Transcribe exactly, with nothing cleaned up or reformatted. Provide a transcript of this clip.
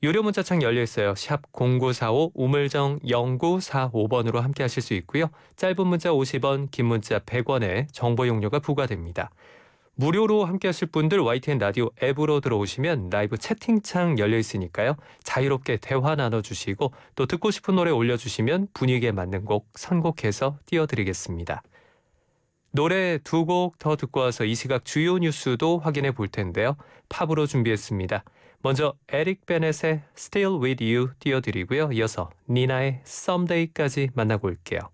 유료 문자창 열려 있어요. 샵 공구사오 우물정 영구사오 번으로 함께 하실 수 있고요. 짧은 문자 오십 원, 긴 문자 백 원의 정보 용료가 부과됩니다. 무료로 함께 하실 분들 와이티엔 라디오 앱으로 들어오시면 라이브 채팅창 열려 있으니까요. 자유롭게 대화 나눠주시고 또 듣고 싶은 노래 올려주시면 분위기에 맞는 곡 선곡해서 띄워드리겠습니다. 노래 두 곡 더 듣고 와서 이 시각 주요 뉴스도 확인해 볼 텐데요. 팝으로 준비했습니다. 먼저 에릭 베넷의 Still With You 띄워드리고요. 이어서 니나의 Someday까지 만나고 올게요.